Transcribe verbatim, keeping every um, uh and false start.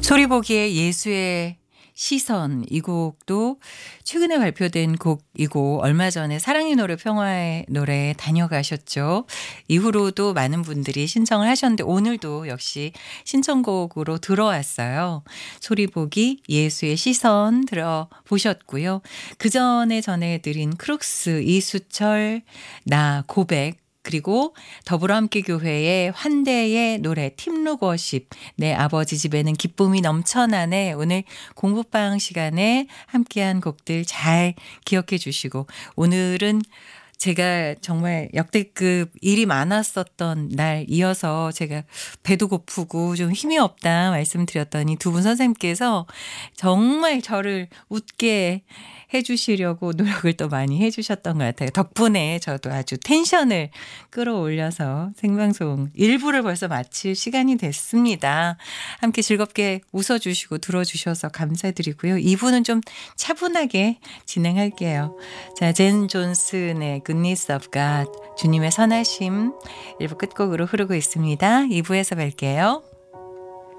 소리보기의 예수의 시선 이 곡도 최근에 발표된 곡이고 얼마 전에 사랑의 노래 평화의 노래 다녀가셨죠. 이후로도 많은 분들이 신청을 하셨는데 오늘도 역시 신청곡으로 들어왔어요. 소리보기 예수의 시선 들어보셨고요. 그전에 전해드린 크룩스 이수철 나 고백 그리고 더불어함께교회의 환대의 노래 팀룩워십 내 아버지 집에는 기쁨이 넘쳐나네. 오늘 공부방 시간에 함께한 곡들 잘 기억해 주시고 오늘은 제가 정말 역대급 일이 많았었던 날 이어서 제가 배도 고프고 좀 힘이 없다 말씀드렸더니 두 분 선생님께서 정말 저를 웃게 해주시려고 노력을 또 많이 해주셨던 것 같아요. 덕분에 저도 아주 텐션을 끌어올려서 생방송 일 부를 벌써 마칠 시간이 됐습니다. 함께 즐겁게 웃어주시고 들어주셔서 감사드리고요. 이 부는 좀 차분하게 진행할게요. 자, 젠 존슨의 Goodness of God, 주님의 선하심 일 부 끝곡으로 흐르고 있습니다. 이 부에서 뵐게요.